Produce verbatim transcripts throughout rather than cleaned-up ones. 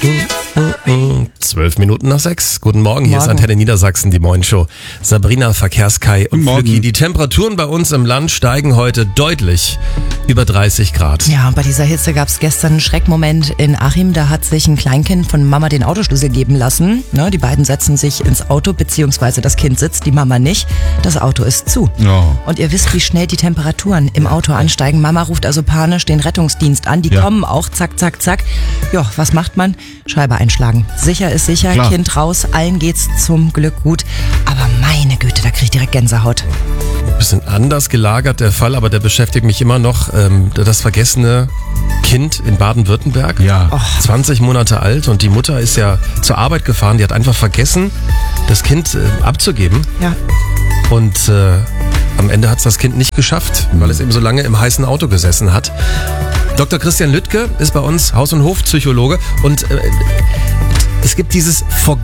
Zwölf Minuten nach sechs. Guten Morgen, hier Morgen. ist Antenne Niedersachsen, die Moin-Show. Sabrina, Verkehrskai und Flücki. Die Temperaturen bei uns im Land steigen heute deutlich über dreißig Grad. Ja, und bei dieser Hitze gab es gestern einen Schreckmoment in Achim. Da hat sich ein Kleinkind von Mama den Autoschlüssel geben lassen. Ne, die beiden setzen sich ins Auto, beziehungsweise das Kind sitzt, die Mama nicht. Das Auto ist zu. Ja. Und ihr wisst, wie schnell die Temperaturen im Auto ansteigen. Mama ruft also panisch den Rettungsdienst an. Die Ja. kommen auch, zack, zack, zack. Ja, was macht man? Scheibe einschlagen. Sicher ist sicher, Klar. Kind raus, allen geht's zum Glück gut. Aber meine Güte, da krieg ich direkt Gänsehaut. Ein bisschen anders gelagert der Fall, aber der beschäftigt mich immer noch. Ähm, das vergessene Kind in Baden-Württemberg. Ja. Och. zwanzig Monate alt und die Mutter ist ja zur Arbeit gefahren. Die hat einfach vergessen, das Kind äh, abzugeben. Ja. Und äh, am Ende hat es das Kind nicht geschafft, weil es eben so lange im heißen Auto gesessen hat. Doktor Christian Lüttke ist bei uns Haus- und Hofpsychologe und äh, es gibt dieses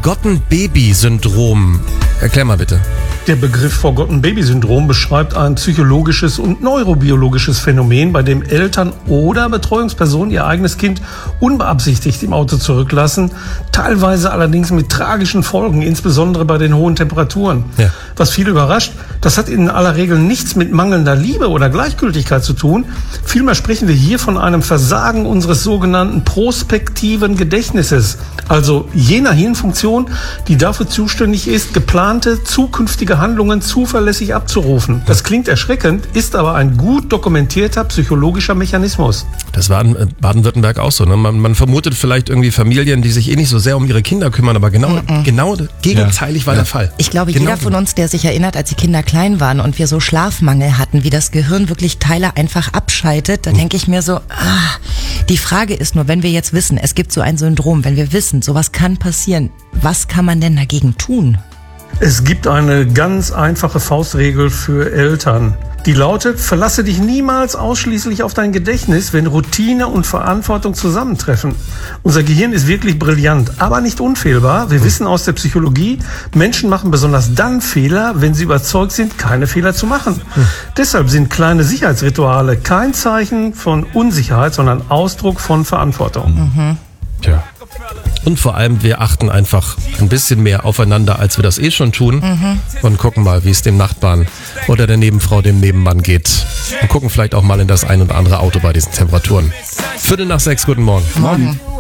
Forgotten-Baby-Syndrom. Erklär mal bitte. Der Begriff Forgotten-Baby-Syndrom beschreibt ein psychologisches und neurobiologisches Phänomen, bei dem Eltern oder Betreuungspersonen ihr eigenes Kind unbeabsichtigt im Auto zurücklassen, teilweise allerdings mit tragischen Folgen, insbesondere bei den hohen Temperaturen. Ja. Was viele überrascht, das hat in aller Regel nichts mit mangelnder Liebe oder Gleichgültigkeit zu tun. Vielmehr sprechen wir hier von einem Versagen unseres sogenannten prospektiven Gedächtnisses, also jener Hirnfunktion, die dafür zuständig ist, geplante zukünftige Handlungen zuverlässig abzurufen. Das klingt erschreckend, ist aber ein gut dokumentierter psychologischer Mechanismus. Das war in äh, Baden-Württemberg auch so. Ne? Man, man vermutet vielleicht irgendwie Familien, die sich eh nicht so sehr um ihre Kinder kümmern, aber genau, genau gegenteilig war Ja. der Fall. Ich glaube, Genau jeder von uns, der sich erinnert, als die Kinder klein waren und wir so Schlafmangel hatten, wie das Gehirn wirklich Teile einfach abschaltet, da denke ich mir so, ah, die Frage ist nur, wenn wir jetzt wissen, es gibt so ein Syndrom, wenn wir wissen, sowas kann passieren, was kann man denn dagegen tun? Es gibt eine ganz einfache Faustregel für Eltern. Die lautet, verlasse dich niemals ausschließlich auf dein Gedächtnis, wenn Routine und Verantwortung zusammentreffen. Unser Gehirn ist wirklich brillant, aber nicht unfehlbar. Wir wissen aus der Psychologie, Menschen machen besonders dann Fehler, wenn sie überzeugt sind, keine Fehler zu machen. Deshalb sind kleine Sicherheitsrituale kein Zeichen von Unsicherheit, sondern Ausdruck von Verantwortung. Tja. Und vor allem, wir achten einfach ein bisschen mehr aufeinander, als wir das eh schon tun. Und gucken mal, wie es dem Nachbarn oder der Nebenfrau, dem Nebenmann geht. Und gucken vielleicht auch mal in das ein oder andere Auto bei diesen Temperaturen. Viertel nach sechs, guten Morgen. Morgen.